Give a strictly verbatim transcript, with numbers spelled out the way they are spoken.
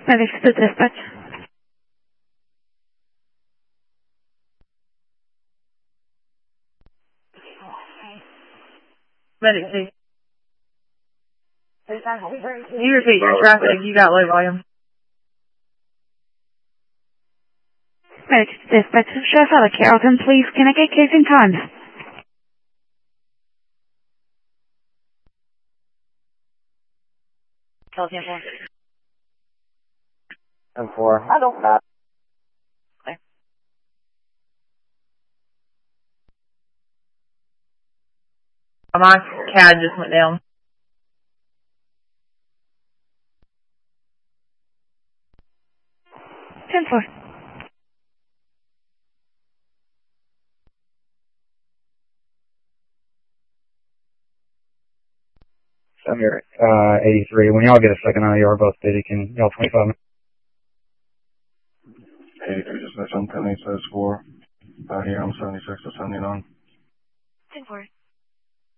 Medics to dispatch. Medic C. You repeat your traffic, you got low volume. Medics to dispatch. Sheriff out of Carrollton, please. Can I get case in time? Carrollton four. ten four. I don't know. Okay. My C A D just went down. ten four. I'm here, uh, eighty-three. When y'all get a second out, you are both busy. Can y'all twenty-five minutes? eighty-three dispatch on ten eight says four. Out here, I'm seventy-six to seventy-nine. ten four.